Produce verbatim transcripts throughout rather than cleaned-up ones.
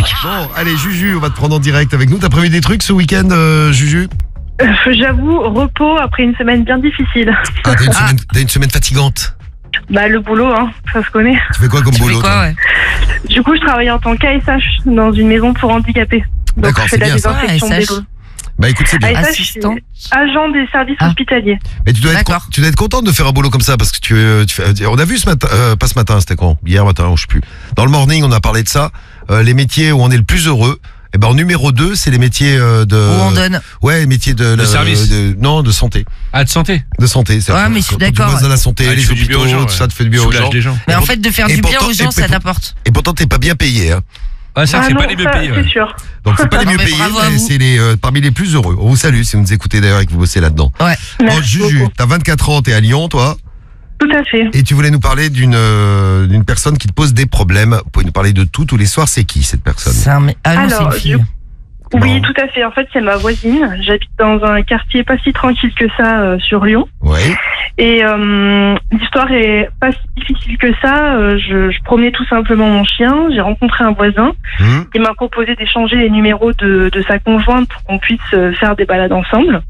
baraque. Bon, allez, Juju, on va te prendre en direct avec nous. T'as prévu des trucs ce week-end, euh, Juju? Euh, J'avoue, repos après une semaine bien difficile. Ah, t'as une, semaine, t'as une semaine fatigante. Bah le boulot, hein, ça se connaît. Tu fais quoi comme Tu boulot fais quoi, toi ouais. Du coup, je travaille en tant qu'A S H dans une maison pour handicapés. Donc D'accord, je fais c'est de la bien ça. désinfection Ah, des A S H. lots. Bah écoute, c'est bien. A S H, Assistant. c'est agent des services Ah. hospitaliers. Mais tu dois, être, D'accord. tu dois être contente de faire un boulot comme ça parce que tu, euh, tu fais, on a vu ce matin, euh, pas ce matin, c'était quand? Hier matin, je sais plus. Dans le morning, on a parlé de ça. Euh, les métiers où on est le plus heureux. Et ben en numéro deux, c'est les métiers euh, de. Où on donne. Ouais, les métiers de. De service. de- non, de santé. Ah, de santé. De santé. c'est Ouais, vrai. mais je suis Quand tu d'accord. bosses dans la santé, Ah, tu les fais du bien hôpitaux, aux gens, tout ça ouais. te fait du bien aux Soulage gens. des gens. Mais Et en pour- fait, de faire et du bien pourtant- aux gens, et ça pour- t'apporte. Et pourtant, t'es pas bien payé. Hein. Ah, c'est vrai Ah que c'est non, pas les mieux ça, payés. ouais. c'est sûr. Donc c'est pas les Non, mieux mais payés, bravo à mais vous. c'est les euh, parmi les plus heureux. On vous salue si vous nous écoutez d'ailleurs et que vous bossez là-dedans. Ouais. Bon, Merci Juju, beaucoup. t'as vingt-quatre ans, t'es à Lyon, toi, Tout à fait. et tu voulais nous parler d'une euh, d'une personne qui te pose des problèmes. Vous pouvez nous parler de tout tous les soirs. C'est qui cette personne? C'est un... Ah non, c'est Alors, une fille. du- Oui, Bon. tout à fait. En fait, c'est ma voisine. J'habite dans un quartier pas si tranquille que ça euh, sur Lyon. Ouais. Et euh, l'histoire est pas si difficile que ça. Euh, je, je promenais tout simplement mon chien. J'ai rencontré un voisin. Hum. Il m'a proposé d'échanger les numéros de, de sa conjointe pour qu'on puisse euh, faire des balades ensemble.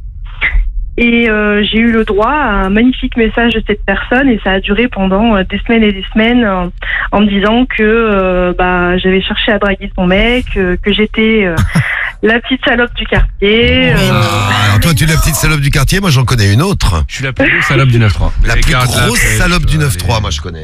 Et euh, j'ai eu le droit à un magnifique message de cette personne et ça a duré pendant euh, des semaines et des semaines euh, en me disant que euh, bah, j'avais cherché à draguer son mec, euh, que j'étais euh, la petite salope du quartier. Mais euh, non. Ah, alors toi, tu es la petite salope du quartier. Moi, j'en connais une autre. Je suis la plus grosse salope du neuf trois. La Les plus gardes, la grosse pêche, salope du euh, neuf trois, les- moi, je connais.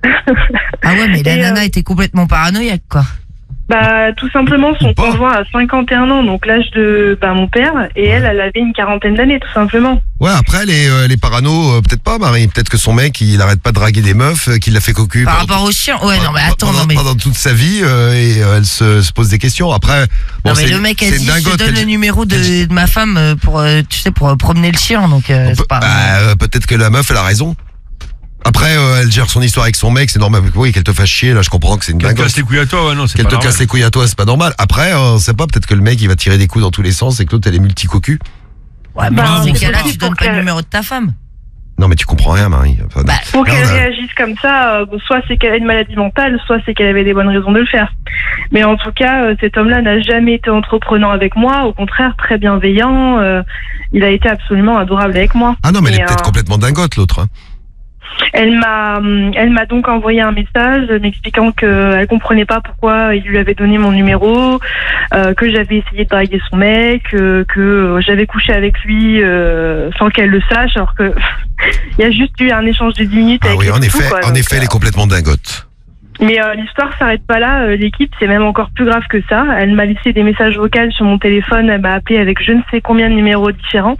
Ah ouais, mais la Et, euh, nana était complètement paranoïaque, quoi. Bah, tout simplement, son Ou pas. conjoint a cinquante et un ans, donc l'âge de bah, mon père, et elle, elle avait une quarantaine d'années, tout simplement. Ouais, après, les, euh, les parano, euh, peut-être pas, Marie. Peut-être que son mec, il arrête pas de draguer des meufs, euh, qu'il l'a fait cocu. Par pendant- rapport au chien. Ouais, non, mais attends, pendant, non, mais. pendant toute sa vie, euh, et euh, elle se, se pose des questions. Après, bon, Non, mais c'est le mec a c'est dit, une je te dingote, donne elle- le numéro de, elle- de ma femme euh, pour, euh, tu sais, pour euh, promener le chien, donc euh, on c'est peut- pas. bah, euh, peut-être que la meuf, elle a raison. Après, euh, elle gère son histoire avec son mec, c'est normal. Oui, qu'elle te fasse chier, là, je comprends que c'est une Qu'elle te dingote. casse les couilles à toi, ouais, non, c'est Qu'elle pas te normal. casse les couilles à toi, c'est pas normal. Après, euh, on sait pas, peut-être que le mec, il va tirer des coups dans tous les sens et que l'autre, elle est multicocus. Ouais, mais Bah, dans ces c'est cas-là, possible tu donnes pour pas le que- numéro de ta femme. Non, mais tu comprends rien, Marie. Enfin, Bah, Pour là, qu'elle on a- réagisse comme ça, euh, soit c'est qu'elle a une maladie mentale, soit c'est qu'elle avait des bonnes raisons de le faire. Mais en tout cas, euh, cet homme-là n'a jamais été entreprenant avec moi, au contraire, très bienveillant. euh, il a été absolument adorable avec moi. Ah non, mais elle est Et, peut-être euh, complètement dingote, l'autre. hein. Elle m'a, hum, elle m'a donc envoyé un message m'expliquant qu'elle comprenait pas pourquoi il lui avait donné mon numéro, euh, que j'avais essayé de draguer son mec, euh, que euh, j'avais couché avec lui euh, sans qu'elle le sache, alors que il y a juste eu un échange de dix minutes Ah avec oui, les en toutous, effet, quoi, en donc, effet, elle est euh, complètement dingote. Mais euh, l'histoire s'arrête pas là. euh, L'équipe, c'est même encore plus grave que ça. Elle m'a laissé des messages vocaux sur mon téléphone. Elle m'a appelé avec je ne sais combien de numéros différents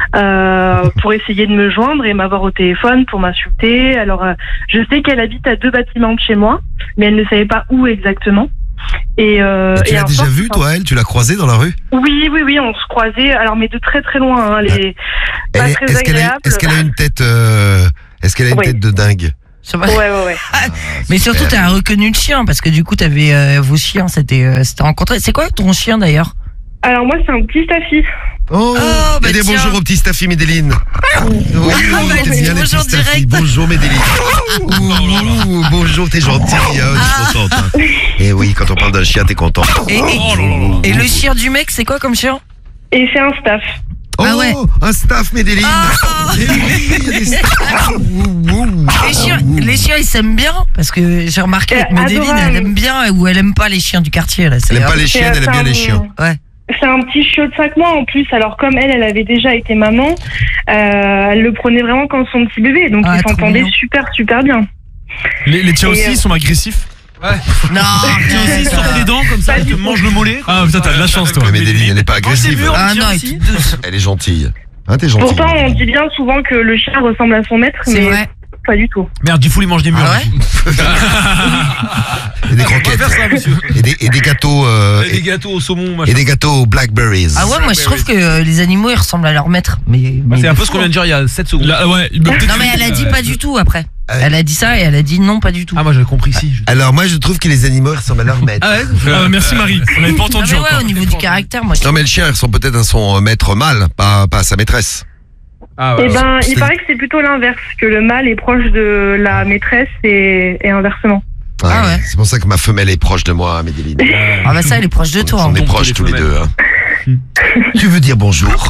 euh, pour essayer de me joindre et m'avoir au téléphone pour m'insulter. Alors, euh, je sais qu'elle habite à deux bâtiments de chez moi, mais elle ne savait pas où exactement. Et, euh, Mais tu et l'as un déjà soir, vu, toi, elle? Tu l'as croisée dans la rue? Oui, oui, oui, on se croisait. Alors, mais de très très loin. Hein, les... Elle Pas est- très Est-ce qu'elle a, agréable. est-ce qu'elle a une tête, euh, est-ce qu'elle a une Oui. tête de dingue? Ça va. Ouais, ouais, ouais. Mais surtout, super. t'as reconnu le chien, parce que du coup, t'avais euh, vos chiens, c'était euh, c'était rencontré. C'est quoi ton chien d'ailleurs? Alors, moi, c'est un petit staffy. Oh, Oh, bah et des tiens. bonjour au petit Staffy Médéline. Oui, bah, t'aimes bien les bonjour petits Staffy. direct. Bonjour Médéline. Ouh, bonjour, t'es gentil. hein, je suis contente. hein. Et oui, quand on parle d'un chien, t'es content. Et, et- Oh et le chien du mec, c'est quoi comme chien? Et c'est un staff. Oh, Ah ouais. un staff Médéline. Ah. Eh oui, il y a des staffs. Ouh, ouh. Les chiens, les chiens, ils s'aiment bien, parce que j'ai remarqué avec C'est Médéline, adorable. elle aime bien ou elle aime pas les chiens du quartier. Là, c'est Elle aime pas les C'est- chiennes, elle aime c'est bien un- les chiens. Ouais. C'est un petit chiot de cinq mois en plus. Alors comme elle, elle avait déjà été maman, euh, elle le prenait vraiment comme son petit bébé. Donc Ah, ils trop s'entendaient mignon. super super bien. Les, les tiens Et, aussi, euh, ils sont agressifs. Non, Les tiens aussi, ils sortent les dents comme ça, Pas ils te du tout. mangent le mollet. Ah putain, t'as de la chance, toi. Mais Médéline, elle est pas agressive. Ah non, elle est toute douce. Elle est gentille. Hein, t'es gentille. Pourtant, on dit bien souvent que le chien ressemble à son maître, C'est mais vrai. pas du tout. Merde, du fou, il mange des murs. Ah ouais? Et des On va croquettes. faire ça, monsieur. Et des, et des gâteaux. euh, Et des et, gâteaux au saumon, et machin. des gâteaux aux blackberries. Ah ouais, moi je trouve que euh, les animaux ils ressemblent à leur maître. Mais, Bah, mais c'est un de peu ce fou, qu'on vient de dire il y a sept secondes. Là, ouais, il me- peut-être- Non mais elle a dit pas du tout après. Euh, Elle a dit ça et elle a dit non pas du tout. Ah, moi j'avais compris, si. je- Alors moi je trouve que les animaux ils ressemblent à leur maître. Ah ouais Ah, bah, merci Marie, on n'avait pas Non entendu mais ouais, encore. au niveau du caractère, moi. je- Non mais le chien il ressemble peut-être à son euh, maître mâle, pas, pas à sa maîtresse. Ah Et ouais. ben, c'est- il paraît que c'est plutôt l'inverse, que le mâle est proche de la maîtresse et, et inversement. Ouais, Ah ouais. C'est pour ça que ma femelle est proche de moi, Médéline. Ah bah ça, elle est proche de toi. On hein. est Bon, proches tous tous les les deux. femelles. Hein. Tu veux dire bonjour?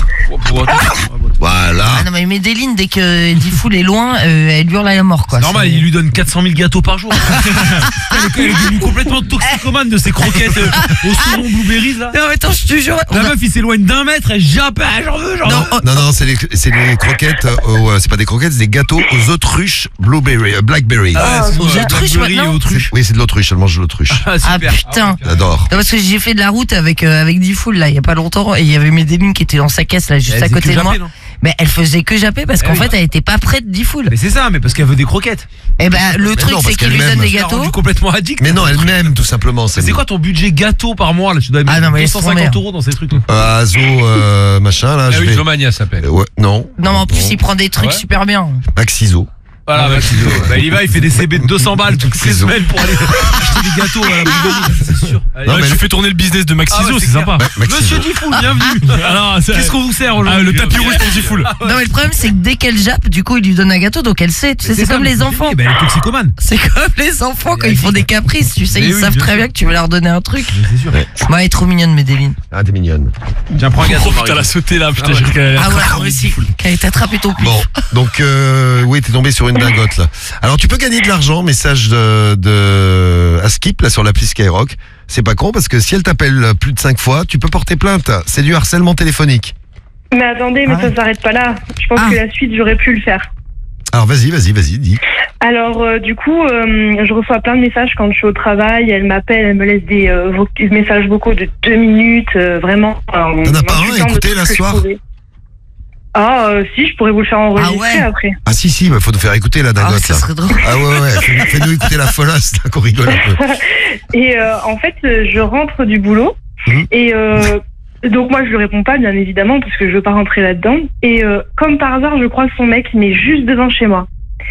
Voilà. Ah non mais Médéline, dès que Diffoul est loin, euh, elle hurle à la mort quoi. C'est normal, C'est- il lui donne quatre cent mille gâteaux par jour. elle, est, elle est devenue complètement toxicomane de ces croquettes euh, au saumon blueberries là. Non mais attends, je te jure. on La a- meuf il s'éloigne d'un mètre, elle jappe, ah, j'en veux, j'en Non, veux. oh, Non, non, c'est les, c'est les croquettes, euh, au- euh, c'est pas des croquettes, c'est des gâteaux aux autruches blueberry, euh, blackberry. Ah, c'est aux bon, autruches Blackberry et maintenant autruche. Oui, c'est de l'autruche, elle mange de l'autruche. Ah, Ah super. putain. J'adore. Non, parce que j'ai fait de la route avec euh, avec Diffoul là il y a pas longtemps et il y avait Médéline qui était dans sa caisse là juste Elle à faisait côté que de moi. japper, non Mais elle faisait que japper parce Eh qu'en oui. fait elle était pas prête Diffoul. Mais c'est ça, mais parce qu'elle veut des croquettes. Et ben le truc non, c'est parce qu'il lui qu'elle donne m'aime. des Tu l'as gâteaux. rendu complètement addict. Mais non, elle-même, tout simplement. C'est quoi ton budget gâteau par mois là? Tu dois Ah mettre non, mais deux laisse cent tomber. cinquante euros dans ces trucs là. euh, Azo, euh, machin, là, Ah je oui, vais... Zomania s'appelle. Euh, ouais, non. Non mais en plus Non. il prend des trucs Ouais. super bien. Maxiso. Voilà, bah, bah, il y va, il fait des C B de deux cents balles toutes les Ciseaux. semaines pour aller acheter des gâteaux à la boulangerie, c'est sûr. Allez, Non, ouais, mais tu le- fais tourner le business de Maxiso, Ah ouais, c'est c'est sympa. clair. Maxiso. Monsieur Diffoul, bienvenue. Alors, ça- Qu'est-ce qu'on vous sert aujourd'hui? Ah, le tapis rouge pour Diffoul. Non mais le problème c'est que dès qu'elle jappe, du coup il lui donne un gâteau donc elle sait. Tu sais c'est ça, comme mais les enfants. Eh ben, elle est toxicomane. C'est comme les enfants quand Elle ils font dit- des caprices. Tu sais Mais ils oui, savent bien très sûr. bien que tu veux leur donner un truc. Mais c'est sûr. Moi elle est trop mignonne Médéline. Ah, t'es mignonne. Tiens, prends un gâteau. Oh putain, Marie. la sauté là, putain, Ah ouais. j'ai cru qu'elle allait Ah ouais attraper moi aussi. Diffoul. Qu'elle ait attrapé ton pif. Bon, donc, euh, oui, t'es tombé sur une dingote, là. Alors, tu peux gagner de l'argent, message de, de, à Skip, là, sur l'appli Skyrock. C'est pas con, parce que si elle t'appelle plus de cinq fois, tu peux porter plainte. C'est du harcèlement téléphonique. Mais attendez, mais Ah ça ouais. s'arrête pas là. Je pense Ah. que la suite, j'aurais pu le faire. Alors, vas-y, vas-y, vas-y, dis. Alors, euh, du coup, euh, je reçois plein de messages quand je suis au travail. Elle m'appelle, elle me laisse des euh, vo- messages vocaux de deux minutes, euh, vraiment. euh, T'en as pas un à m'insultant de écouter, tout là, ce ce que je soir trouvais. Ah, euh, si, je pourrais vous le faire enregistrer Ah ouais. après. Ah, si, si, bah, faut nous faire écouter la Ah dingote, ça là. serait drôle. Ah, ouais, ouais, fais- fais-nous écouter la folasse, là, qu'on rigole un peu. Et euh, en fait, euh, je rentre du boulot Mhm. et euh, donc moi je lui réponds pas bien évidemment parce que je veux pas rentrer là-dedans. Et euh, comme par hasard, je croise son mec mais juste devant chez moi.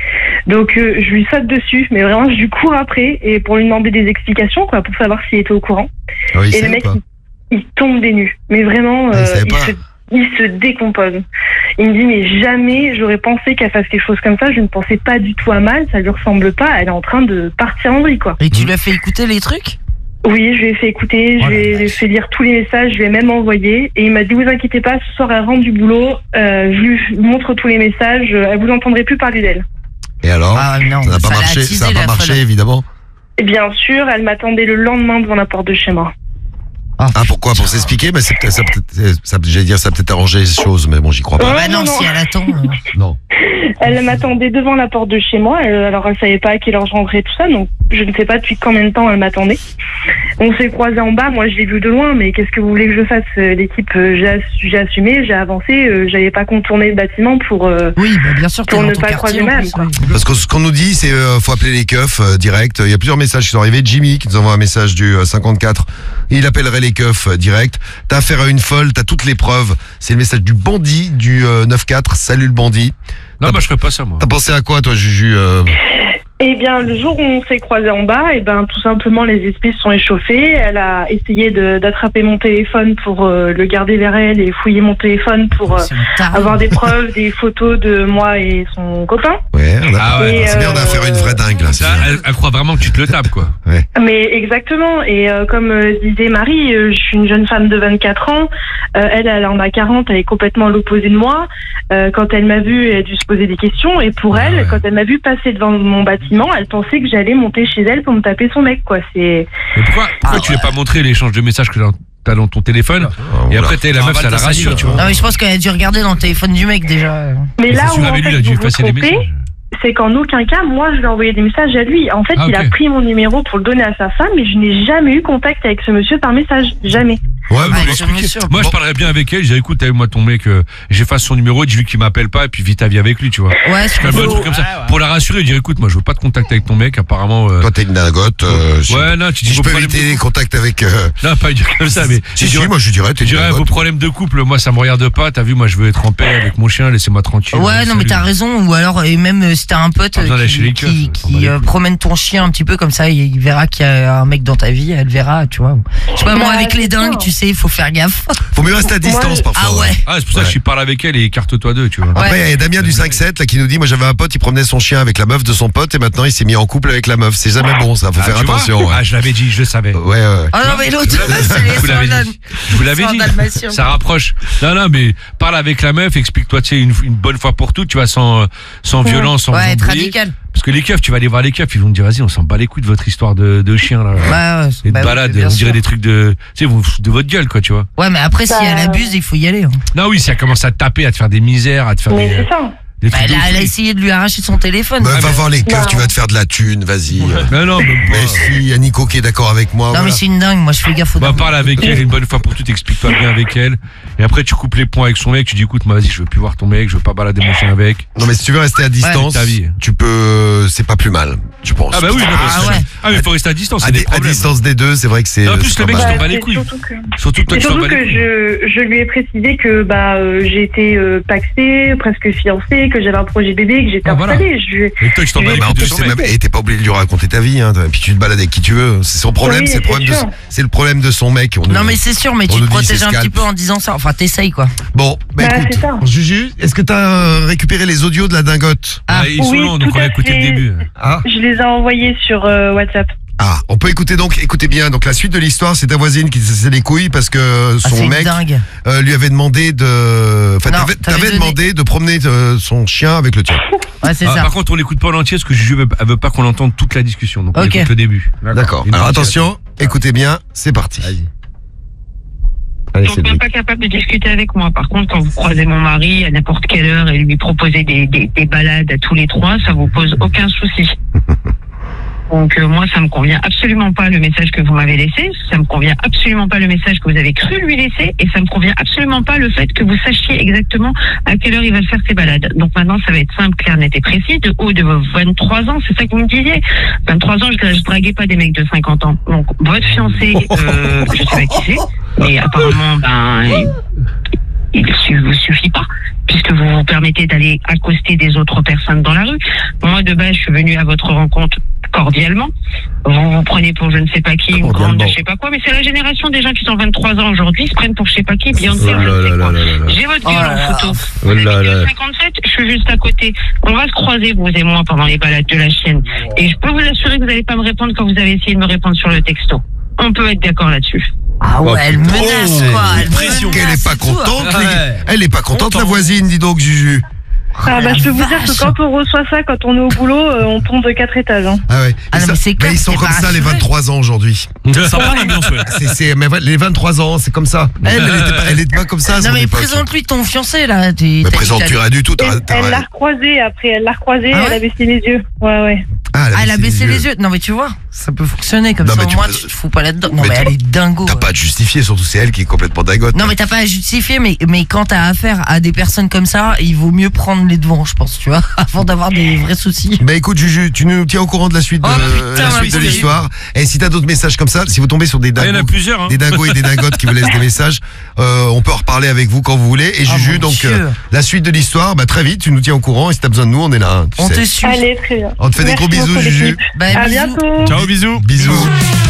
Donc euh, je lui saute dessus, mais vraiment je lui cours après et pour lui demander des explications quoi, pour savoir s'il était au courant. Ah, oui, et c'est le mec pas. il, il tombe des nues, mais vraiment Ah, il euh, savait il, pas. se, il se décompose. Il me dit mais jamais j'aurais pensé qu'elle fasse quelque chose comme ça. Je ne pensais pas du tout à mal, ça lui ressemble pas. Elle est en train de partir en vrille quoi. Et tu Mhm. lui as fait écouter les trucs? Oui, je lui ai fait écouter, Oh je la lui ai vache. fait lire tous les messages, je lui ai même envoyé. Et il m'a dit, vous inquiétez pas, ce soir elle rentre du boulot, euh, je lui montre tous les messages, euh, elle vous entendrez plus parler d'elle. Et alors? Ah non, Ça n'a pas l'a marché, attisé, ça n'a pas la marché, folle. évidemment. Et bien sûr, elle m'attendait le lendemain devant la porte de chez moi. Ah, Ah, pourquoi? Pour s'expliquer? Mais c'est peut-être, ça peut-être, ça, j'allais dire, ça a peut-être arrangé les choses, mais bon, j'y crois pas. Bah non, non, non. si elle attend. euh. Non. Elle m'attendait devant la porte de chez moi, elle- alors elle savait pas à quelle heure je rentrais tout ça, donc je ne sais pas depuis combien de temps elle m'attendait. On s'est croisés en bas, moi je l'ai vu de loin, mais qu'est-ce que vous voulez que je fasse? Euh, L'équipe, euh, j'ai ass- j'ai assumé, j'ai avancé, euh, j'avais pas contourné le bâtiment pour... euh, Oui, bah bien sûr, t'es Pour dans ne ton pas quartier croiser en mal, plus, quoi. oui. Parce que ce qu'on nous dit, c'est euh, faut appeler les keufs euh, direct. Il y a plusieurs messages qui sont arrivés. Jimmy qui nous envoie un message du euh, cinquante-quatre. Il appellerait les keufs euh, direct. T'as affaire à une folle, t'as toutes les preuves. C'est le message du bandit du euh, neuf quatre. Salut le bandit. Non, bah je ferais pas ça, moi. T'as pensé à quoi, toi, Juju? euh Eh bien, le jour où on s'est croisés en bas, eh ben, tout simplement, les esprits se sont échauffés. Elle a essayé de- d'attraper mon téléphone pour euh, le garder vers elle et fouiller mon téléphone pour euh, C'est une tarée. avoir des preuves, des photos de moi et son copain. Ouais, on a, Ah ouais, Et, c'est bien, on a euh, affaire à une vraie dingue, là. c'est Ça, bien. elle, elle croit vraiment que tu te le tapes, quoi. Mais exactement. Et euh, comme euh, disait Marie, euh, je suis une jeune femme de vingt-quatre ans. Euh, elle, elle en a quarante. Elle est complètement à l'opposé de moi. Euh, quand elle m'a vue, elle a dû se poser des questions. Et pour Ah elle, ouais. quand elle m'a vue passer devant mon bâtiment, elle pensait que j'allais monter chez elle pour me taper son mec, quoi. C'est Mais pourquoi, pourquoi tu lui as pas montré l'échange de messages que t'as dans ton téléphone? Ah, Et voilà. après, t'es la Ah, meuf, ça Val, la t'as rassure, sali, tu là. vois. Non mais je pense qu'elle a dû regarder dans le téléphone du mec déjà. Mais là c'est où sûr, en avec lui, fait, il a dû vous lui vous passer des trompez, messages. c'est qu'en aucun cas, moi, je lui ai envoyé des messages à lui. En fait, Ah, il ok. a pris mon numéro pour le donner à sa femme, mais je n'ai jamais eu contact avec ce monsieur par message. Jamais. Ouais, Ouais, bon, je expliquez. me suis- Moi, je Bon. parlerais bien avec elle. Je dirais, écoute, t'as vu, moi, ton mec, euh, j'efface son numéro, dis-lui qu'il m'appelle pas, et puis vis ta vie avec lui, tu vois. Ouais, je Calme un comprends. truc comme ça. Ouais, ouais. Pour la rassurer, dire, écoute, moi, je veux pas de contact avec ton mec, apparemment. euh, Toi, t'es une dingote. euh, je- Ouais, non, tu dis si je vos peux problèmes éviter de les contacts avec. euh, Non, pas dire comme ça, mais. Si, je si, dirais- moi, je dirais, t'es Je une dirais, vos dingote. problèmes de couple, moi, ça me regarde pas. T'as vu, moi, je veux être en paix avec mon chien, laissez-moi tranquille. Ouais, non, mais Salut. t'as raison. Ou alors, et même euh, si t'as un pote Pas besoin euh, d'aller chez qui, les qui, keufs, on s'en bat qui, les euh, couilles. promène ton chien un petit peu comme ça, il, il verra qu'il y a un mec dans ta vie, elle verra, tu vois. Je sais pas, moi, Bah, avec les c'est dingues, ça. tu sais, il faut faire gaffe. Faut mieux rester à distance Ouais. parfois. Ah ouais. Ah, c'est pour ça que Ouais. je parle avec elle et écarte-toi d'eux, tu vois. Ouais. Après, il y a Damien du cinq sept là qui nous dit, moi j'avais un pote, il promenait son chien avec la meuf de son pote et maintenant il s'est mis en couple avec la meuf. C'est jamais bon ça, faut Ah, faire tu vois attention. Ouais. Ah, je l'avais dit, je le savais. Ouais, ouais. Ah non, mais l'autre, c'est les Je vous l'avais soldats. dit. Je vous l'avais Sans dit. dalmatien. Ça rapproche. Non, non, mais parle avec la meuf, explique-toi, tu sais, une, une bonne fois pour toutes, tu vois, sans, euh, sans violence, sans Ouais, être embrouiller. radical. Parce que les keufs, tu vas aller voir les keufs, ils vont te dire, vas-y, on s'en bat les couilles de votre histoire de, de chien, là. Bah, ouais, Et de bah oui, balade, bien on sûr. dirait des trucs de, tu sais, vous vous foutez de votre gueule, quoi, tu vois. Ouais, mais après, si Bah, elle abuse, il faut y aller. hein. Non, oui, si elle commence à te taper, à te faire des misères, à te faire Mais des, c'est ça. des Bah, trucs elle, de a, elle a fou. essayé de lui arracher son téléphone. Bah, va mais- voir les keufs, Non. tu vas te faire de la thune, vas-y. Mais non, même Mais pas. si, il y a Nico qui est d'accord avec moi. Non, voilà. mais c'est une dingue. Moi, je fais gaffe aux Bah, dames. parle avec elle une bonne fois pour toutes, explique-toi bien avec elle. Et après, tu coupes les points avec son mec, tu dis, écoute, moi, vas-y, je veux plus voir ton mec, je veux pas balader mon chien avec. Non, mais si tu veux rester à distance, ta vie. tu peux. C'est pas plus mal, je pense. Ah, bah oui, non, Ah, mais c'est- ouais. Ah, mais faut rester à distance, À, c'est di- des à problèmes. distance des deux, c'est vrai que c'est. Et en plus, c'est le pas mec, mal. s'en bat les c'est couilles. surtout que, Surtout toi, c'est tu t'en surtout bats les que couilles. je, je lui ai précisé que bah euh, j'ai été euh, paxée, presque fiancée, que j'avais un projet bébé, que j'étais Ah, voilà. installée. Je lui ai- Et toi, tu t'en bats les Mais en couilles de plus, son c'est mec. même. Et t'es pas obligé de lui raconter ta vie, hein. Puis tu te balades avec qui tu veux. C'est son problème, Oui, c'est le c'est problème de. sûr. C'est le problème de son mec. On Non, nous- mais c'est sûr, mais on tu nous te dit, protèges c'est un petit scalp. peu en disant ça. Enfin, t'essayes, quoi. Bon, bah, Bah, écoute, c'est ça. Juju, est-ce que t'as euh, récupéré les audios de la dingote? Ah, Ah, ils sont oui, longs, donc tout on va à écouter le fait. début. Ah. Je les ai envoyés sur euh, WhatsApp. Ah, on peut écouter donc, écoutez bien, donc la suite de l'histoire, c'est ta voisine qui s'est les couilles parce que Ah, son c'est mec dingue. euh, lui avait demandé de, enfin Non, t'avais, t'avais t'avais donné- demandé de promener euh, son chien avec le tien. Ouais, c'est Ah, ça. par contre, on l'écoute pas en entier parce que Juju veut, elle veut pas qu'on entende toute la discussion. Donc, on Ok. écoute le début. D'accord. Une Alors partie, attention, écoutez bien, c'est parti. Allez, Donc, c'est même lui. pas capable de discuter avec moi. Par contre, quand vous croisez mon mari à n'importe quelle heure et lui proposez des, des, des balades à tous les trois, ça vous pose aucun souci. Donc euh, moi, ça me convient absolument pas le message que vous m'avez laissé, ça me convient absolument pas le message que vous avez cru lui laisser, et ça me convient absolument pas le fait que vous sachiez exactement à quelle heure il va faire ses balades. Donc maintenant, ça va être simple, clair, net et précis. De haut de vos vingt-trois ans, c'est ça que vous me disiez. vingt-trois ans, je, je draguais pas des mecs de cinquante ans. Donc votre fiancé, euh, je sais pas qui c'est, mais apparemment, ben, il ne vous suffit pas, puisque vous vous permettez d'aller accoster des autres personnes dans la rue. Moi, de base, je suis venue à votre rencontre cordialement. Vous vous prenez pour je ne sais pas qui, une grande Cordialement. je sais pas quoi, mais c'est la génération des gens qui sont vingt-trois ans aujourd'hui, ils se prennent pour je sais pas qui, Beyoncé, Oh je là ne sais là quoi. là là là. J'ai votre Oh gueule là en là. photo. Oh Vous là habitez là. au cinquante-sept, je suis juste à côté. On va se croiser, vous et moi, pendant les balades de la chienne. Et je peux vous assurer que vous n'allez pas me répondre quand vous avez essayé de me répondre sur le texto. On peut être d'accord là-dessus. Ah ouais, elle menace, Oh, quoi. Elle pression. menace, Elle est pas c'est tout. contente, Ah les- ouais. elle est pas contente la Content. voisine, dis donc Juju. Ah, bah, la je peux vous dire vache. que quand on reçoit ça, quand on est au boulot, euh, on tombe de quatre étages. Hein. Ah ouais. Ah Et non, ça- mais c'est bah, clair, ils sont c'est comme pas ça les assuré. vingt-trois ans aujourd'hui. Ça va l'ambiance, ouais. C'est, c'est, mais ouais, les vingt-trois ans, c'est comme ça. Elle, elle était pas, elle était pas comme ça à Non, son mais époque. présente-lui ton fiancé, là. T'es- Mais t'as dit présente, qu'elle- tu rien du tout. Et t'as- t'as- elle l'a recroisé après, elle l'a recroisé, Ah ouais elle a baissé les yeux. Ouais, ouais. Ah, Ah, elle a baissé les yeux. Non, mais tu vois, ça peut fonctionner comme Non, ça. mais Au tu moins, peux- tu te fous pas là-dedans. Non, Mais mais t'as elle pas- est dingo. T'as ouais. pas à te justifier, surtout c'est elle qui est complètement dagote. Non, mais t'as pas à justifier, mais, mais quand t'as affaire à des personnes comme ça, il vaut mieux prendre les devants, je pense, tu vois, avant d'avoir des vrais soucis. Bah écoute Juju, tu nous tiens au courant de la suite de, Oh, putain, la suite de ma l'histoire. Et si t'as d'autres messages comme ça, si vous tombez sur des Ah, il y en a dingos, plusieurs, hein. des dingos et des dingotes qui vous laissent des messages, euh, on peut en reparler avec vous quand vous voulez. Et Ah, Juju, mon donc Dieu. euh, la suite de l'histoire, bah très vite, tu nous tiens au courant. Et si t'as besoin de nous, on est là. hein, tu On sais. te suit. Allez, très bien. On te fait des Merci gros bisous, beaucoup, Juju. l'équipe. Bah, À bisous. bientôt. Ciao, bisous. Bisous.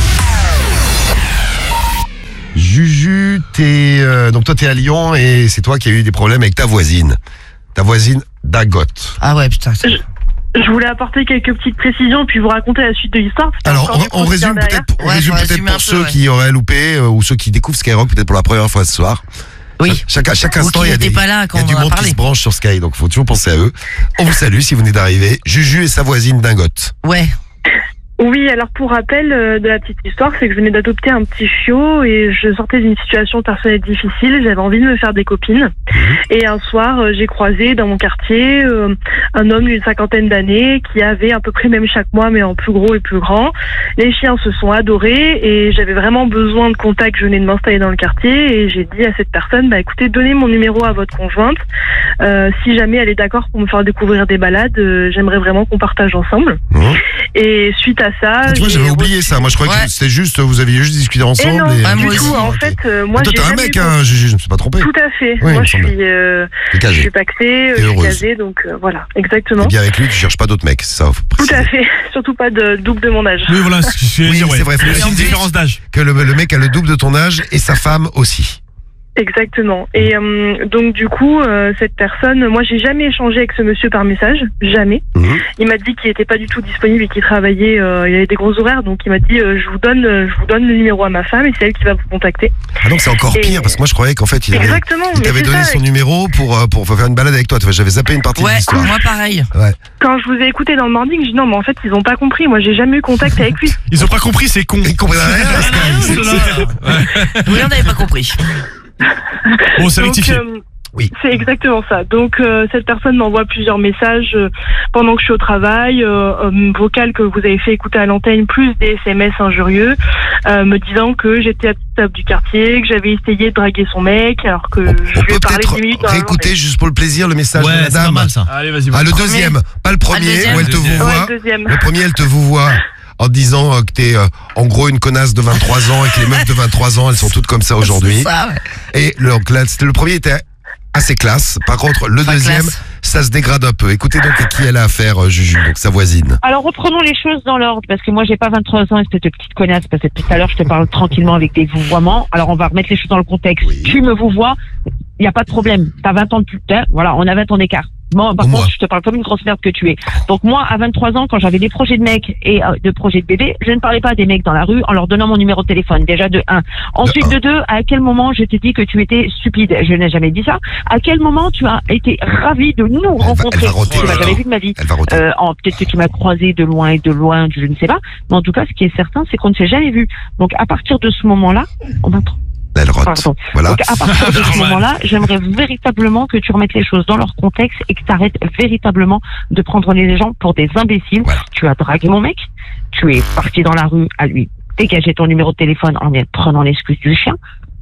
Juju, t'es euh, donc toi t'es à Lyon et c'est toi qui as eu des problèmes avec ta voisine, ta voisine Dagote. Ah ouais, putain. ça- Je voulais apporter quelques petites précisions puis vous raconter la suite de l'histoire. parce qu'il y a Alors encore du on, on croustillant résume derrière. peut-être, on Ouais, résume faut peut-être résumer pour un peu, ceux ouais. qui auraient loupé euh, ou ceux qui découvrent Skyrock peut-être pour la première fois ce soir. Oui. Chaque, chaque Ou instant qui il y a, n'étaient des, pas là il y quand a du on en a monde qui parlé. se branche sur Sky, donc faut toujours penser à eux. On vous salue si vous venez d'arriver. Juju et sa voisine Dingote. Ouais. Oui, alors pour rappel euh, de la petite histoire, c'est que je venais d'adopter un petit chiot et je sortais d'une situation personnelle difficile. J'avais envie de me faire des copines. Et un soir, euh, j'ai croisé dans mon quartier euh, un homme d'une cinquantaine d'années qui avait à peu près même chaque mois, mais en plus gros et plus grand. Les chiens se sont adorés et j'avais vraiment besoin de contact. Je venais de m'installer dans le quartier et j'ai dit à cette personne, bah écoutez, donnez mon numéro à votre conjointe. Euh, si jamais elle est d'accord pour me faire découvrir des balades, euh, j'aimerais vraiment qu'on partage ensemble. Mmh. Et suite à à ça. Tu vois, j'ai j'avais oublié reçu- ça. Moi, je croyais Ouais. que c'était juste, vous aviez juste discuté Et ensemble. non, et- Ah, du moi tout. aussi. En Ok. fait, euh, moi, Toi, j'ai t'es un jamais mec, eu- hein, Gigi, je me suis pas trompé. Tout à fait. Oui, il moi, me je semble. suis, euh, T'es je casé. suis paxée, euh, T'es je suis heureuse. casée, donc euh, voilà, T'es exactement. bien avec lui, tu cherches pas d'autres mecs, c'est ça. faut Tout préciser. à fait. Surtout pas de double de mon âge. Oui, voilà, ce que je Oui, veux dire, ouais. c'est vrai, faut Il y a une préciser. différence d'âge. Que le, le mec a le double de ton âge et sa femme aussi. Exactement. Et euh, donc du coup, euh, cette personne, moi, j'ai jamais échangé avec ce monsieur par message, jamais. Mhm. Il m'a dit qu'il était pas du tout disponible et qu'il travaillait, euh, il avait des gros horaires, donc il m'a dit, euh, je vous donne, euh, je vous donne le numéro à ma femme et c'est elle qui va vous contacter. Ah donc c'est encore Et- pire, parce que moi je croyais qu'en fait il avait, Exactement. il mais t'avait c'est donné ça, son numéro pour, euh, pour faire une balade avec toi. Tu vois, j'avais zappé une partie de Ouais, l'histoire. moi pareil. Quand je vous ai écouté dans le morning, je dis non, mais en fait, ils ont pas compris. Moi, j'ai jamais eu contact avec lui. Ils ont pas compris, c'est con. Il comprenait rien, Sky. C'est- c'est- Oui, on n'avait pas compris. Bon, c'est Donc, rectifié. euh, Oui. C'est exactement ça. Donc euh, cette personne m'envoie plusieurs messages euh, pendant que je suis au travail, euh, euh, vocal que vous avez fait écouter à l'antenne, plus des S M S injurieux, euh, me disant que j'étais la petite tape du quartier, que j'avais essayé de draguer son mec, alors que On, je on lui ai peut parlé peut-être dix minutes dans la réécouter journée. juste pour le plaisir le message de Ouais, la c'est pas dame. mal ça. Allez, vas-y. Ah, le Premier. deuxième, pas le Ah, premier, le deuxième. où elle te Deuxième. vous Ouais, voit. le deuxième. Le premier, elle te vous voit en te disant euh, que t'es euh, en gros une connasse de vingt-trois ans et que les meufs de vingt-trois ans, elles sont toutes comme ça aujourd'hui. C'est ça, ouais. Et le, donc là, c'était le premier était assez classe. Par contre, le Pas deuxième, classe. ça se dégrade un peu. Écoutez donc à qui elle a affaire, euh, Juju, donc sa voisine. Alors reprenons les choses dans l'ordre, parce que moi j'ai pas vingt-trois ans, espèce de petite connasse, parce que tout à l'heure je te parle tranquillement avec des vouvoiements. Alors on va remettre les choses dans le contexte. Oui. Tu me vouvoies, il y a pas de problème. T'as vingt ans de plus tard, voilà, on a vingt ans d'écart. Bon, par Au contre, moins. je te parle comme une grosse merde que tu es. Donc moi, à vingt-trois ans, quand j'avais des projets de mecs et euh, de projets de bébés, je ne parlais pas à des mecs dans la rue en leur donnant mon numéro de téléphone. Déjà de un. Ensuite un. de deux, à quel moment je t'ai dit que tu étais stupide? Je n'ai jamais dit ça. À quel moment tu as été ravi de nous va- elle rencontrer? va roter, Tu m'as là. jamais vu de ma vie. Elle va roter. Euh, en- peut-être que tu m'as croisé de loin et de loin, je ne sais pas. Mais en tout cas, ce qui est certain, c'est qu'on ne s'est jamais vu. Donc, à partir de ce moment-là, on va... Elle rote. Pardon. Voilà. Donc, à partir de ce moment-là, j'aimerais véritablement que tu remettes les choses dans leur contexte et que tu arrêtes véritablement de prendre les gens pour des imbéciles. Voilà. Tu as dragué mon mec, tu es parti dans la rue à lui dégager ton numéro de téléphone en prenant l'excuse du chien.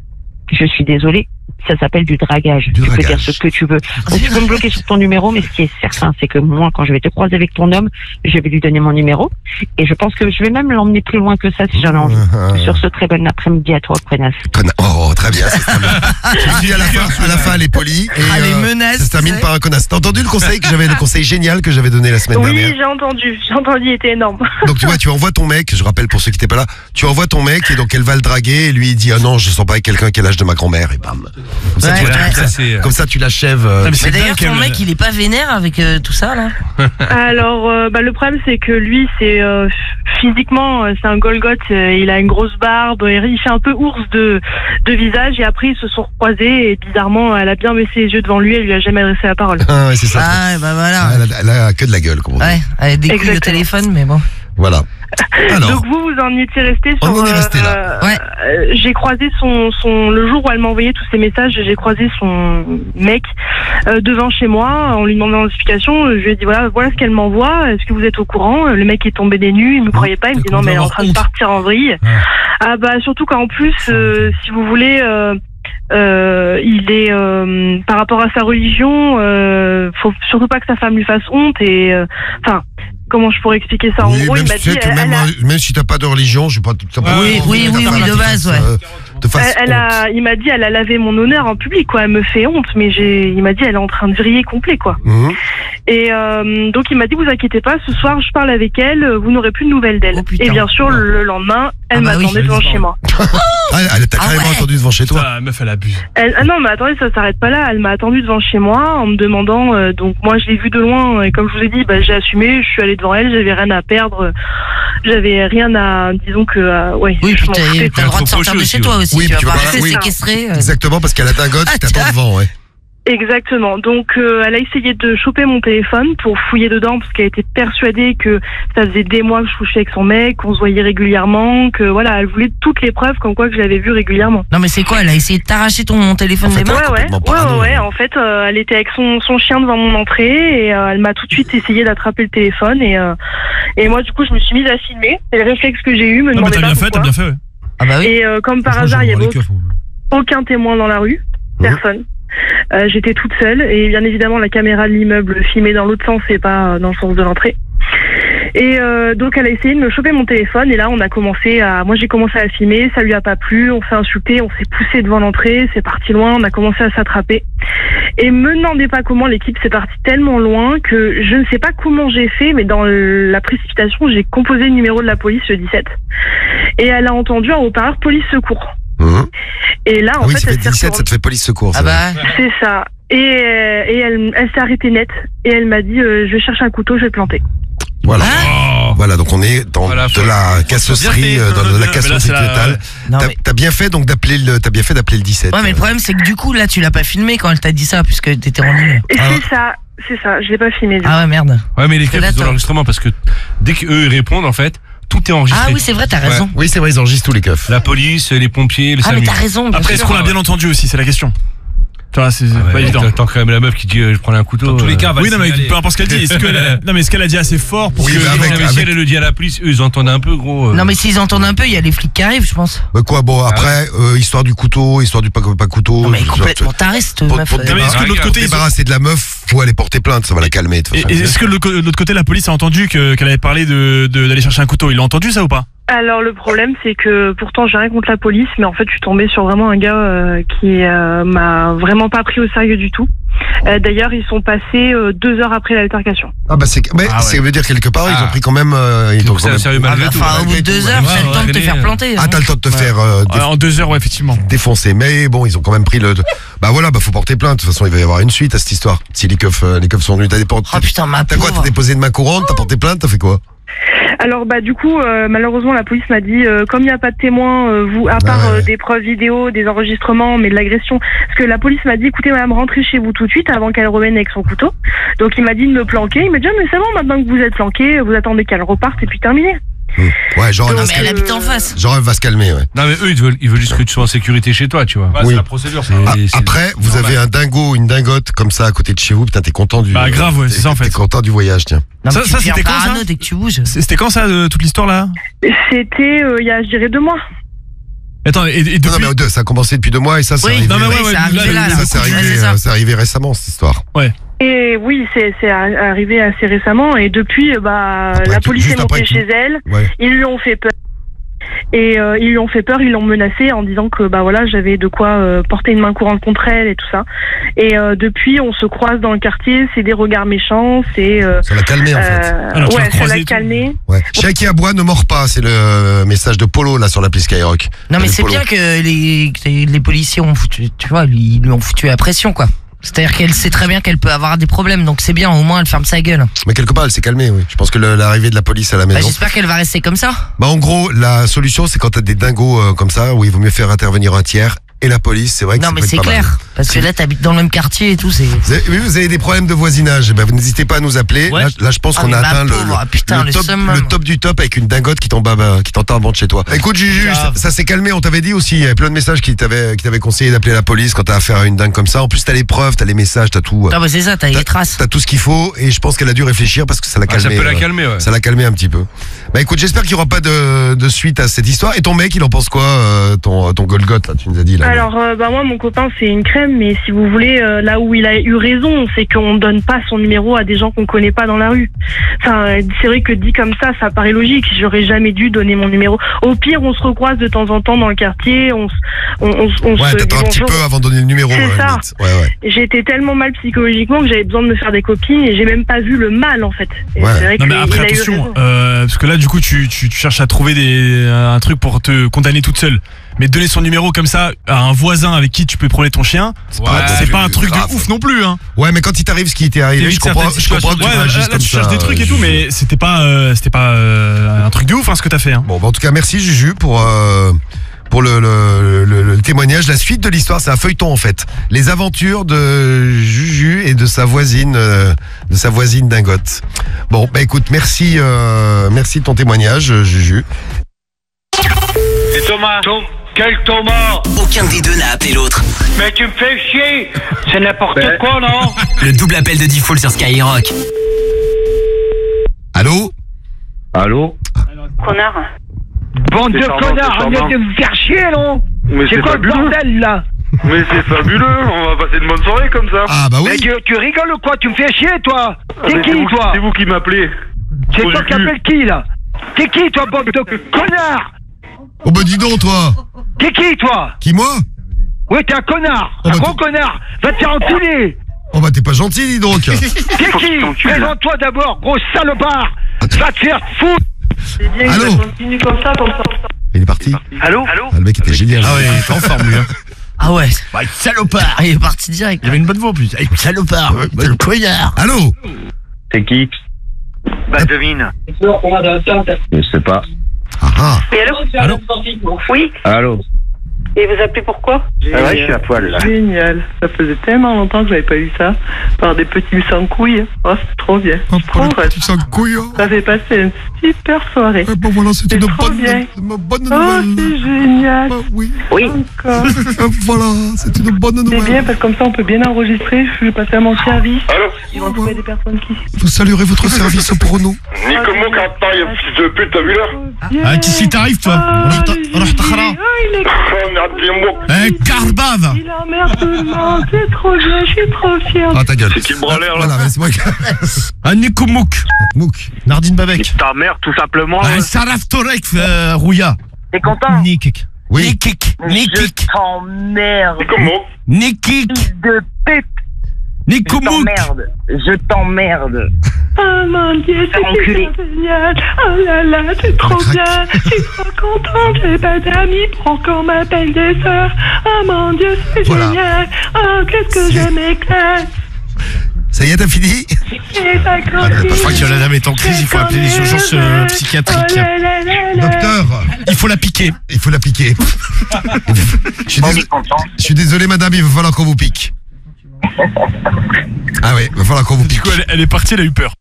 Je suis désolée, ça s'appelle du dragage. Du tu peux dragage. dire ce que tu veux. Donc, tu peux me bloquer sur ton numéro, mais ce qui est certain, c'est que moi, quand je vais te croiser avec ton homme, je vais lui donner mon numéro. Et je pense que je vais même l'emmener plus loin que ça si j'en ai envie. Ah, Sur ce très bon après-midi à toi, Prenas. conna- Oh, très bien, ça se termine. Tu dis à la fin, à la fin, elle est polie. Et, Ah, les euh, menaces, ça se termine tu par un connasse. T'as entendu le conseil que j'avais, le conseil génial que j'avais donné la semaine Oui, dernière? j'ai entendu. J'ai entendu, il était énorme. Donc tu vois, tu envoies ton mec, je rappelle pour ceux qui n'étaient pas là, tu envoies ton mec et donc elle va le draguer et lui il dit ah non je sens pas avec quelqu'un qui a l'âge de ma grand-mère et bam. Comme ça, Ouais, tu, ouais. comme ça, c'est. comme ça, tu l'achèves. euh, Ah, mais Mais c'est d'ailleurs, dingue ton qu'elle- mec, il est pas vénère avec euh, tout ça, là? Alors, euh, bah, le problème, c'est que lui, c'est euh, physiquement, euh, c'est un Golgoth. euh, il a une grosse barbe, il fait un peu ours de, de visage. Et après, ils se sont croisés et bizarrement, elle a bien baissé les yeux devant lui. Elle lui a jamais adressé la parole. Ah, ouais, c'est ça. Ah, bah voilà. Elle, a, elle a que de la gueule, comme on dit. Ouais, avec des couilles au Exactement. téléphone, mais bon. Voilà. Alors, Donc vous, vous en étiez resté sur. On en est resté là. euh, Ouais. euh, j'ai croisé son, son le jour où elle m'a envoyé tous ces messages. J'ai croisé son mec euh, devant chez moi en lui demandant l'explication. Je lui ai dit voilà, voilà ce qu'elle m'envoie. Est-ce que vous êtes au courant? Le mec est tombé des nues. Il me croyait pas. Il me dit non, mais elle est en train de partir en vrille. Ah bah surtout qu'en plus, euh, si vous voulez. Euh, Euh, il est euh, par rapport à sa religion, euh, faut surtout pas que sa femme lui fasse honte et enfin euh, comment je pourrais expliquer ça en oui, gros même, il m'a si tu dit sais que elle, même, elle a, même si t'as pas de religion, je sais pas tout ça. Oui, oui, oui, oui, de base, ouais. De face elle, elle a, il m'a dit elle a lavé mon honneur en public quoi, elle me fait honte mais j'ai, il m'a dit elle est en train de vriller complet quoi. Mhm. Et euh, donc il m'a dit vous inquiétez pas, ce soir je parle avec elle, vous n'aurez plus de nouvelles d'elle. Oh, putain. Et bien sûr le lendemain elle Ah bah m'attendait oui. devant chez moi. Ah, elle t'a Ah carrément ouais. attendu devant chez toi. Putain, la meuf, elle abuse. Elle, ah non, mais attendez, ça s'arrête pas là. Elle m'a attendu devant chez moi en me demandant. Euh, donc moi, je l'ai vue de loin et comme je vous ai dit, bah, j'ai assumé. Je suis allée devant elle. J'avais rien à perdre. J'avais rien à, disons que, euh, ouais. Oui, je puis m'en t'as foutais, t'as le droit de sortir de chez toi aussi. Oui, Tu puis vas tu pas vas rester pas- oui. séquestré. euh. Exactement, parce qu'elle a un gosse qui Ah, t'attend tiens. devant, ouais. Exactement. Donc euh, elle a essayé de choper mon téléphone pour fouiller dedans parce qu'elle était persuadée que ça faisait des mois que je couchais avec son mec, qu'on se voyait régulièrement, que voilà, elle voulait toutes les preuves comme quoi que je l'avais vu régulièrement. Non, mais c'est quoi? Elle a essayé de t'arracher ton téléphone En fait, des mains? Ouais, ouais, complètement ouais, parano, ouais, ouais. hein. En fait, euh, elle était avec son, son chien devant mon entrée et euh, elle m'a tout de suite essayé d'attraper le téléphone et euh, et moi du coup je me suis mise à filmer. C'est le réflexe que j'ai eu, me Non, mais demandez t'as pas bien fait, t'as pourquoi. bien fait, ouais. Ah bah oui. Et euh, comme par Franchement, hasard, il y j'aurais avait les keufs, moi. aucun témoin dans la rue, Mhm. personne. Euh, J'étais toute seule et bien évidemment la caméra de l'immeuble filmait dans l'autre sens et pas euh, dans le sens de l'entrée. Et euh, donc elle a essayé de me choper mon téléphone et là on a commencé à, moi j'ai commencé à filmer, ça lui a pas plu, on s'est insulté, on s'est poussé devant l'entrée, c'est parti loin, on a commencé à s'attraper. Et me demandez pas comment l'équipe s'est partie tellement loin que je ne sais pas comment j'ai fait, mais dans la précipitation j'ai composé le numéro de la police le dix-sept et elle a entendu un haut-parleur police secours. Mmh. Et là en oui, fait ça fait elle s'est dix-sept, ça te fait police secours. Ah ça. bah. c'est ça. Et, euh, et elle, elle s'est arrêtée net et elle m'a dit euh, je vais chercher un couteau, je vais planter. Voilà. Oh. Voilà, donc on est dans Voilà, de la casserie, euh, dans de la casserie totale. Non, T'as mais... t'as bien fait donc d'appeler le, t'as bien fait d'appeler le dix-sept. Ouais, mais le problème, c'est que du coup, là, tu l'as pas filmé quand elle t'a dit ça, puisque t'étais en ligne. Et Ah. c'est ça, c'est ça, je l'ai pas filmé. Du Ah ouais, merde. Ouais, mais les que keufs, là, ils ont t'as- l'enregistrement parce que dès qu'eux ils répondent, en fait, tout est enregistré. Ah oui, c'est vrai, t'as Ouais. raison. Oui, c'est vrai, ils enregistrent tous les keufs. La police, les pompiers, les Ah, mais SAMU. t'as raison. bien Après, est-ce sûr. qu'on l'a bien entendu aussi, c'est la question. Tu vois, c'est c'est Ah pas ouais, évident. T'entends quand même la meuf qui dit euh, je prends un couteau. Dans tous les euh, cas, va Oui, le non, mais signaler. peu importe ce qu'elle dit. Est-ce que la- non, mais est-ce qu'elle a dit assez fort pour Oui, que. mais non, avec- mais si avec- elle le dit à la police, eux ils entendent un peu gros. euh. Non, mais s'ils entendent un peu, il y a les flics qui arrivent, je pense. Bah quoi, bon, après, euh, histoire du couteau, histoire du pas, pas couteau. Non, mais je- complètement taré, cette Pour- meuf. pour te euh. Non, mais est-ce que de l'autre Regarde, côté, Pour ils ont- débarrasser de la meuf, faut aller porter plainte, ça va la calmer. de toute Et- façon. et Est-ce que de l'autre de l'autre côté, la police a entendu que- qu'elle avait parlé de de- d'aller chercher un couteau? Il a entendu ça ou pas? Alors le problème c'est que pourtant j'ai rien contre la police, mais en fait je suis tombée sur vraiment un gars euh, qui euh, m'a vraiment pas pris au sérieux du tout. Euh, D'ailleurs ils sont passés euh, deux heures après l'altercation. Ah bah c'est, mais Ah ouais. ça veut dire quelque part, ils Ah. ont pris quand même, euh, ils ont Donc quand c'est même- sérieux Ah, malgré bah, tout. enfin, au bout de malgré deux tout, heures, ouais. t'as le temps de te Ouais, faire ouais. planter. Ah, hein. t'as le temps de te faire euh, Ouais, En deux heures, ouais, effectivement. défoncer. Mais bon, ils ont quand même pris le. Bah voilà, bah faut porter plainte. De toute façon, il va y avoir une suite à cette histoire. Si les keufs, euh, les keufs sont venus, t'as des portes. Oh putain, ma T'as quoi? T'as pauvre. déposé de main courante, t'as porté plainte, t'as fait quoi? Alors bah du coup euh, malheureusement la police m'a dit euh, comme il n'y a pas de témoins, euh, vous à part ouais, euh, ouais. des preuves vidéo, des enregistrements, mais de l'agression, parce que la police m'a dit écoutez madame rentrez chez vous tout de suite avant qu'elle revienne avec son couteau. Donc il m'a dit de me planquer, il m'a dit ah, mais c'est bon maintenant que vous êtes planqué, vous attendez qu'elle reparte et puis terminé. Hum. Ouais, genre, elle Non, va mais se elle euh, habite en face. genre, elle va se calmer, ouais. Non, mais eux ils veulent, ils veulent juste que tu sois en sécurité chez toi, tu vois. Ouais, Oui. c'est la procédure, ça. Ah, Et c'est- après, vous normal. avez un dingo, une dingote comme ça à côté de chez vous. Putain, t'es content du. Bah, grave, ouais, c'est t'es- ça, en fait. T'es content du voyage, tiens. Non, Ça- mais tu ça, deviens c'était quand, ça parano dès que tu bouges. C'est- C'était quand ça, euh, toute l'histoire là? C'était euh, il y a je dirais deux mois. Attends, et, et Non, non, depuis. mais euh, ça a commencé depuis deux mois et ça, c'est Oui, arrivé. non, mais ouais, oui, ouais, c'est arrivé là, là, le- là. ça, c'est Ouais, arrivé, c'est ça. euh, c'est arrivé récemment, cette histoire. Et oui, c'est c'est a- arrivé assez récemment et depuis, euh, bah, Après la tout- police juste est après montée tout. chez elle, Ouais. ils lui ont fait peur. Et euh, ils lui ont fait peur, ils l'ont menacée en disant que bah voilà j'avais de quoi euh, porter une main courante contre elle et tout ça. Et euh, depuis on se croise dans le quartier, c'est des regards méchants, c'est euh, Ça l'a calmé, en fait. euh, Alors, tu l'as ouais ça croisé l'a et tout. calmé. Ouais. Chien qui aboie ne mord pas, c'est le message de Polo, là, sur l'appli Skyrock. Non, mais Le c'est polo. bien que les, que les policiers ont foutu, tu vois, ils lui ont foutu la pression, quoi. C'est-à-dire qu'elle sait très bien qu'elle peut avoir des problèmes, donc c'est bien, au moins elle ferme sa gueule. Mais quelque part, elle s'est calmée, oui. Je pense que le- l'arrivée de la police à la Bah, maison. j'espère qu'elle va rester comme ça. Bah, en gros, la solution, c'est quand t'as des dingos euh, comme ça, où il vaut mieux faire intervenir un tiers et la police, c'est vrai que Non, ça mais peut être c'est pas mal. clair. Parce que là, t'habites dans le même quartier et tout, c'est. Vous avez, oui, vous avez des problèmes de voisinage, ben, vous n'hésitez pas à nous appeler. Ouais. Là, là, je pense Ah, qu'on mais a ma atteint le, pauvre, le- putain, le le top, summum. le top du top avec une dingote qui tombe à- qui t'entend en bas de chez toi. Écoute, Juju, ça, ça s'est calmé, on t'avait dit aussi, il y avait plein de messages qui t'avaient, qui t'avaient conseillé d'appeler la police quand t'as affaire à une dingue comme ça. En plus, t'as les preuves, t'as les messages, t'as tout. euh, Non, bah c'est ça, t'as les traces. T'as tout ce qu'il faut et je pense qu'elle a dû réfléchir parce que ça l'a Ah, ça calmé. peut la euh, calmer, ouais. Ça l'a calmé un petit peu. Bah écoute, j'espère qu'il n'y aura pas de, de suite à cette histoire. Et ton mec, il en pense quoi, euh, ton, ton Golgoth, là, tu nous as dit là. Alors euh, bah moi mon copain c'est une crème, mais si vous voulez euh, là où il a eu raison, c'est qu'on donne pas son numéro à des gens qu'on connaît pas dans la rue. Enfin euh, c'est vrai que dit comme ça, ça paraît logique. J'aurais jamais dû donner mon numéro. Au pire, on se recroise de temps en temps dans le quartier, on, s- on, on, s- on Ouais, se dit t'attends un petit bonjour. peu avant de donner le numéro. C'est ouais, ça. limite. Ouais, ouais. J'étais tellement mal psychologiquement que j'avais besoin de me faire des copines et j'ai même pas vu le mal en fait. Et Ouais. c'est vrai Non, mais qu'il après, a eu attention, raison. euh, parce que là, du coup, tu, tu, tu cherches à trouver des, un truc pour te condamner toute seule. Mais donner son numéro comme ça à un voisin avec qui tu peux promener ton chien, Ouais, c'est pas un truc grave. de ouf non plus, hein. Ouais, mais quand il t'arrive ce qui t'est arrivé, je T'évites comprends, certaines je comprends que tu Ouais, là, réagisses là, comme tu ça. cherches des trucs et tout, Juju. mais c'était pas, euh, c'était pas euh, un truc de ouf, hein, ce que t'as fait, hein. Bon, bah, en tout cas, merci Juju pour euh, pour le, le, le, le témoignage. La suite de l'histoire, c'est un feuilleton en fait. Les aventures de Juju et de sa voisine, euh, de sa voisine dingote. Bon, bah écoute, merci, euh, merci de ton témoignage, euh, Juju. C'est Thomas. Tom- Quel Thomas? Aucun des deux n'a appelé l'autre. Mais tu me fais chier. C'est n'importe Ben. quoi, non? Le double appel de Diffoul sur Skyrock. Allô? Allô? Connard. Bande C'est de charmant, connards, c'est arrête charmant. de me faire chier, non? Mais C'est c'est quoi le fabuleux. bordel, là? Mais c'est fabuleux, on va passer une bonne soirée comme ça. Ah bah Mais oui. tu, tu rigoles ou quoi? Tu me fais chier, toi? Ah, C'est mais qui, vous, toi? C'est vous qui m'appelez. C'est toi qui appelles qui, là? T'es qui, toi, bande de connard? Oh bah dis donc, toi. T'es qui, toi? Qui, moi? Oui, t'es un connard. Oh, un bah, gros connard. Va te faire enculer. Oh bah t'es pas gentil, dis donc. T'es qui? Présente-toi d'abord, gros salopard. Va te faire foutre. C'est bien, Allô? il continue comme ça, comme ça. Il est parti. Allô? Ah, le mec était génial. Ah ouais, il est en forme lui. Hein. Ah ouais. Bah, salopard. Il est parti direct. Il avait une bonne voix en plus. Hey, salopard. Ouais, Bah, connard. Allô? C'est qui? Bah, devine. Je sais pas. Ah ah. Et allô? Allô? Oui. Allô? Et vous appelez pourquoi? Ah ouais, je suis à poil là. Génial. Ça faisait tellement longtemps que j'avais pas eu ça. Par des petits sans couilles. Oh, c'est trop bien. Oh, Trop pas le petit sang de couille. Hein. Ça fait passer une super soirée. Eh ben voilà, c'est C'est une trop bonne, bien. une bonne Oh, nouvelle. c'est génial. Ah oui. Oui. Encore. Voilà, c'est une bonne C'est nouvelle. bien parce que comme ça on peut bien enregistrer. Je vais passer à mon service. Allô? Ils vont trouver des personnes qui. Vous saluerez votre service pour nous. Nique mon cartail, fils de pute, t'as vu là? Ah, qu'est-ce qui t'arrive toi? Ah, On il a est- takhara. Ah, il est. Oh merde, dis-moi. Eh, Carbave. Il emmerde tout le monde. C'est trop bien. Je suis trop fière. Ah ta gueule. C'est qui le branleur, là? Voilà, mais c'est moi qui. Un Nekomouk. Mouk. Nardine Babek. Ta mère, tout simplement. Un Saraf Torek, euh, Rouya. T'es content? Nikik. Oui. Nikik. Nikik. t'emmerde. C'est comment? Nikik. De pute. Je Nekomouk. t'emmerde. Je t'emmerde. Oh mon Dieu, Faire c'est enculer. génial. Oh là là, c'est trop craque. bien. Je suis trop contente. J'ai pas d'amis pour qu'on m'appelle des sœurs. Oh mon Dieu, c'est Voilà. génial. Oh, qu'est-ce que C'est- je m'éclate. Ça y est, t'as fini? Et ta copine. Je crois que la dame est en crise, il faut appeler les urgences euh, psychiatriques. Oh là là là là. Docteur, Il faut la piquer. il faut la piquer. Je suis désolé, je suis désolé, madame, il va falloir qu'on vous pique. Ah oui, il va falloir qu'on vous Du pique. coup, elle, elle est partie, elle a eu peur.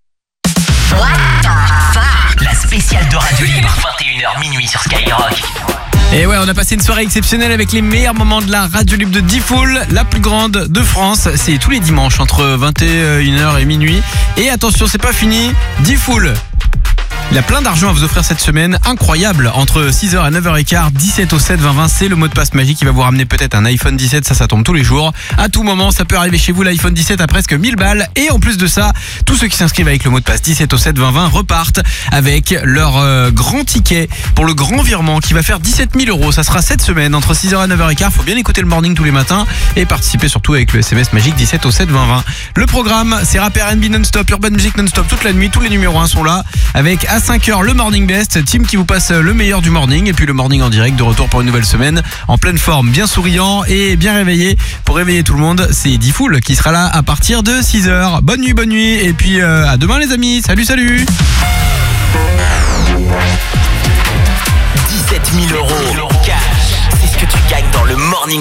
La spéciale de Radio Libre, vingt et une heures minuit sur Skyrock. Et ouais, on a passé une soirée exceptionnelle avec les meilleurs moments de la radio libre de D-Fool, la plus grande de France. C'est tous les dimanches entre vingt et une heures et minuit. Et attention, c'est pas fini. D-Fool, il a plein d'argent à vous offrir cette semaine, incroyable. Entre six heures et neuf heures quinze, dix-sept au sept vingt vingt, c'est le mot de passe magique qui va vous ramener peut-être un iPhone dix-sept, ça ça tombe tous les jours. À tout moment, ça peut arriver chez vous, l'iPhone dix-sept à presque mille balles. Et en plus de ça, tous ceux qui s'inscrivent avec le mot de passe dix-sept au sept vingt vingt repartent avec leur euh, grand ticket pour le grand virement qui va faire dix-sept mille euros. Ça sera cette semaine entre six heures et neuf heures quinze. Faut bien écouter le morning tous les matins et participer surtout avec le S M S magique dix-sept au sept vingt vingt. Le programme, c'est rap R and B non-stop, urban music non-stop toute la nuit. Tous les numéros un sont là avec à cinq heures le morning best, team qui vous passe le meilleur du morning et puis le morning en direct de retour pour une nouvelle semaine en pleine forme, bien souriant et bien réveillé. Pour réveiller tout le monde, c'est D-Fool qui sera là à partir de six heures. Bonne nuit, bonne nuit et puis euh, à demain les amis. Salut, salut. dix-sept mille euros cash. C'est ce que tu gagnes dans le morning